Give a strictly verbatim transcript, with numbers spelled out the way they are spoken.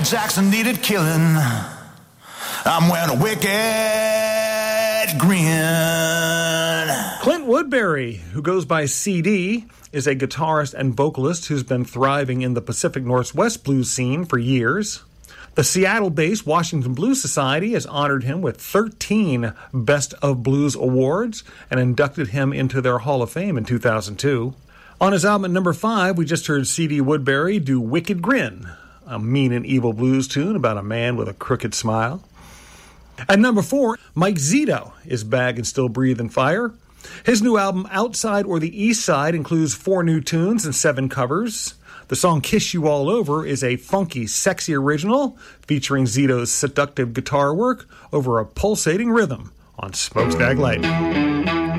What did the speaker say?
Jackson needed killing. I'm wearing a wicked grin. Clint Woodbury, who goes by C D, is a guitarist and vocalist who's been thriving in the Pacific Northwest blues scene for years. The Seattle-based Washington Blues Society has honored him with thirteen Best of Blues awards and inducted him into their Hall of Fame in two thousand two. On his album at number five, we just heard C D Woodbury do Wicked Grin, a mean and evil blues tune about a man with a crooked smile. At number four, Mike Zito is back and still breathing fire. His new album, Outside or the East Side, includes four new tunes and seven covers. The song Kiss You All Over is a funky, sexy original featuring Zito's seductive guitar work over a pulsating rhythm on Smokestack Lightning.